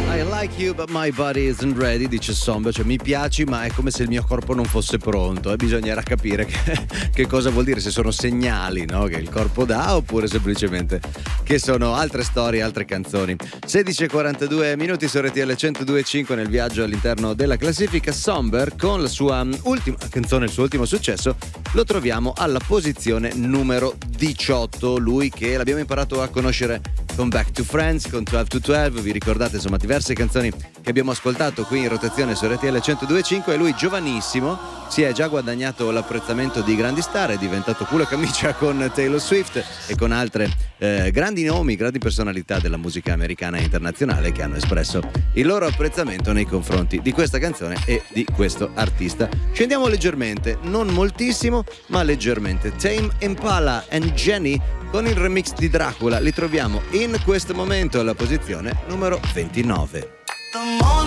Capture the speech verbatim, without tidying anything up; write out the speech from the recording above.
I like you but my body isn't ready, dice Somber, cioè mi piaci ma è come se il mio corpo non fosse pronto e bisognerà capire che, che cosa vuol dire, se sono segnali, no, che il corpo dà oppure semplicemente che sono altre storie, altre canzoni. sedici e quarantadue minuti su R T L centodue e cinque nel viaggio all'interno della classifica. Somber con la sua ultima canzone, il suo ultimo successo, lo troviamo alla posizione numero diciotto. Lui che l'abbiamo imparato a conoscere con Back to Friends, con dodici to dodici, vi ricordate insomma diverse canzoni che abbiamo ascoltato qui in rotazione su R T L centodue e cinque, e lui giovanissimo si è già guadagnato l'apprezzamento di grandi star, è diventato culo e camicia con Taylor Swift e con altre eh, grandi nomi, grandi personalità della musica americana e internazionale che hanno espresso il loro apprezzamento nei confronti di questa canzone e di questo artista. Scendiamo leggermente, non moltissimo ma leggermente. Tame Impala and Jenny con il remix di Dracula li troviamo in questo momento alla posizione numero ventinove. The morning